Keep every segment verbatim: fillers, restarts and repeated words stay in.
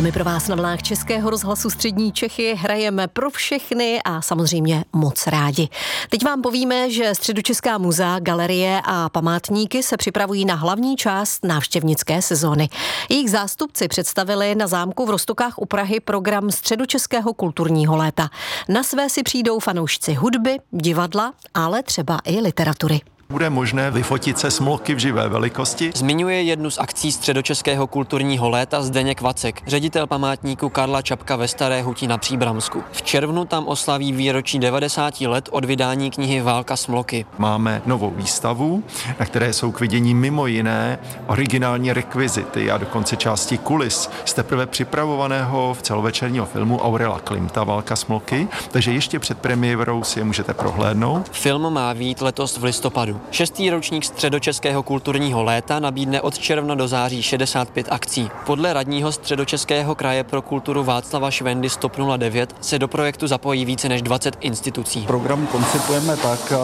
my pro vás na vlnách Českého rozhlasu Střední Čechy hrajeme pro všechny a samozřejmě moc rádi. Teď vám povíme, že Středočeská muzea, galerie a památníky se připravují na hlavní část návštěvnické sezóny. Jejich zástupci představili na zámku v Roztokách u Prahy program Středočeského kulturního léta. Na své si přijdou fanoušci hudby, divadla, ale třeba i literatury. Bude možné vyfotit se smolky v živé velikosti. Zmiňuje jednu z akcí Středočeského kulturního léta Zdeněk Vacek, ředitel památníku Karla Čapka ve Staré Huti na Příbramsku. V červnu tam oslaví výročí devadesát let od vydání knihy Válka smloky. Máme novou výstavu, na které jsou k vidění mimo jiné originální rekvizity a dokonce části kulis z teprve připravovaného v celovečerního filmu Aurela Klimta Válka smloky, takže ještě před premiérou si je můžete prohlédnout. Film má vyjít letos v listopadu. Šestý ročník Středočeského kulturního léta nabídne od června do září šedesát pět akcí. Podle radního Středočeského kraje pro kulturu Václava Švendy z TOP nula devět se do projektu zapojí více než dvacet institucí. Program koncipujeme tak,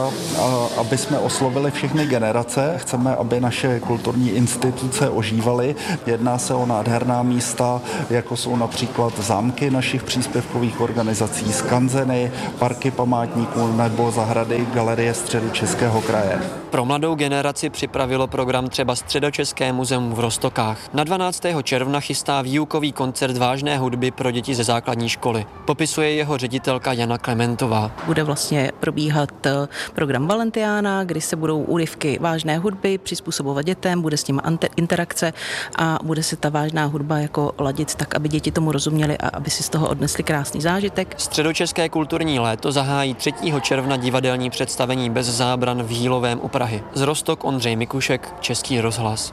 aby jsme oslovili všechny generace. Chceme, aby naše kulturní instituce ožívaly. Jedná se o nádherná místa, jako jsou například zámky našich příspěvkových organizací, skanzeny, parky památníků nebo zahrady Galerie Středočeského kraje. Pro mladou generaci připravilo program třeba Středočeské muzeum v Roztokách. Na dvanáctého června chystá výukový koncert vážné hudby pro děti ze základní školy. Popisuje jeho ředitelka Jana Klementová. Bude vlastně probíhat program Valentiána, kdy se budou úryvky vážné hudby přizpůsobovat dětem, bude s nimi interakce a bude se ta vážná hudba jako ladit tak, aby děti tomu rozuměly a aby si z toho odnesli krásný zážitek. Středočeské kulturní léto zahájí třetího června divadelní představení Bez zábran v Jílovém u Prahy. Z Roztok Ondřej Mikušek, Český rozhlas.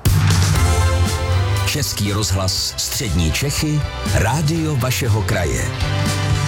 Český rozhlas Střední Čechy, rádio vašeho kraje.